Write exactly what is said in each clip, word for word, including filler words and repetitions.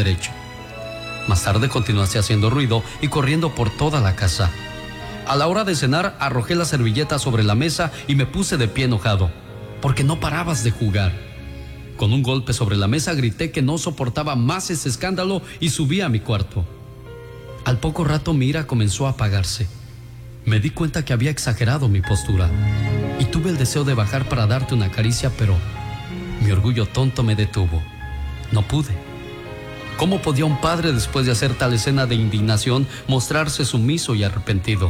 derecho. Más tarde continuaste haciendo ruido y corriendo por toda la casa. A la hora de cenar, arrojé la servilleta sobre la mesa y me puse de pie enojado, porque no parabas de jugar. Con un golpe sobre la mesa grité que no soportaba más ese escándalo y subí a mi cuarto. Al poco rato mi ira comenzó a apagarse. Me di cuenta que había exagerado mi postura y tuve el deseo de bajar para darte una caricia, pero mi orgullo tonto me detuvo. No pude. ¿Cómo podía un padre, después de hacer tal escena de indignación, mostrarse sumiso y arrepentido?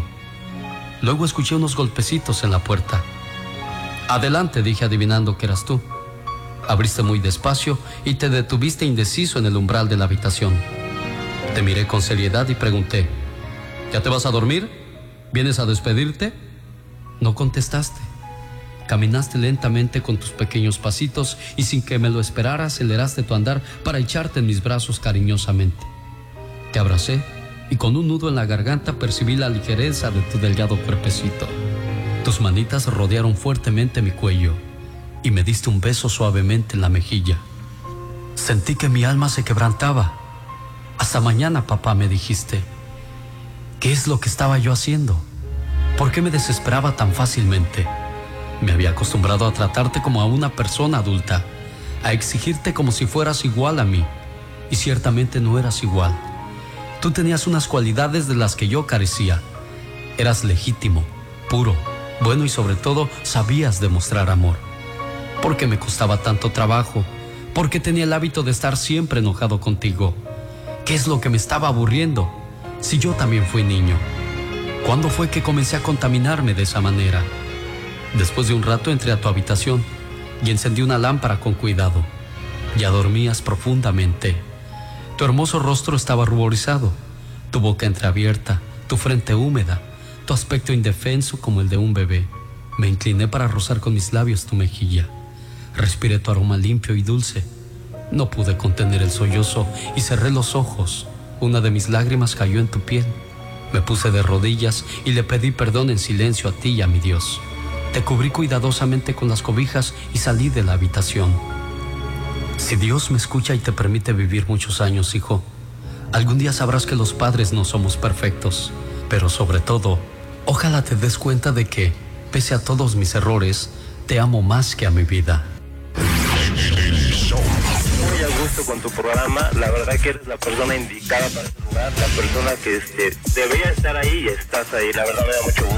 Luego escuché unos golpecitos en la puerta. Adelante, dije, adivinando que eras tú. Abriste muy despacio y te detuviste indeciso en el umbral de la habitación. Te miré con seriedad y pregunté: ¿ya te vas a dormir? ¿Vienes a despedirte? No contestaste. Caminaste lentamente con tus pequeños pasitos y sin que me lo esperara aceleraste tu andar para echarte en mis brazos cariñosamente. Te abracé y con un nudo en la garganta percibí la ligereza de tu delgado cuerpecito. Tus manitas rodearon fuertemente mi cuello y me diste un beso suavemente en la mejilla. Sentí que mi alma se quebrantaba. Hasta mañana, papá, me dijiste. ¿Qué es lo que estaba yo haciendo? ¿Por qué me desesperaba tan fácilmente? Me había acostumbrado a tratarte como a una persona adulta, a exigirte como si fueras igual a mí, y ciertamente no eras igual. Tú tenías unas cualidades de las que yo carecía. Eras legítimo, puro, bueno y sobre todo sabías demostrar amor. ¿Por qué me costaba tanto trabajo? ¿Por qué tenía el hábito de estar siempre enojado contigo? ¿Qué es lo que me estaba aburriendo? Si yo también fui niño. ¿Cuándo fue que comencé a contaminarme de esa manera? Después de un rato entré a tu habitación y encendí una lámpara con cuidado. Ya dormías profundamente. Tu hermoso rostro estaba ruborizado, tu boca entreabierta, tu frente húmeda, tu aspecto indefenso como el de un bebé. Me incliné para rozar con mis labios tu mejilla. Respiré tu aroma limpio y dulce. No pude contener el sollozo y cerré los ojos. Una de mis lágrimas cayó en tu piel. Me puse de rodillas y le pedí perdón en silencio a ti y a mi Dios. Te cubrí cuidadosamente con las cobijas y salí de la habitación. Si Dios me escucha y te permite vivir muchos años, hijo, algún día sabrás que los padres no somos perfectos, pero sobre todo, ojalá te des cuenta de que, pese a todos mis errores, te amo más que a mi vida. Muy a gusto con tu programa, la verdad que eres la persona indicada para este lugar, la persona que este, debería estar ahí y estás ahí, la verdad me da mucho gusto.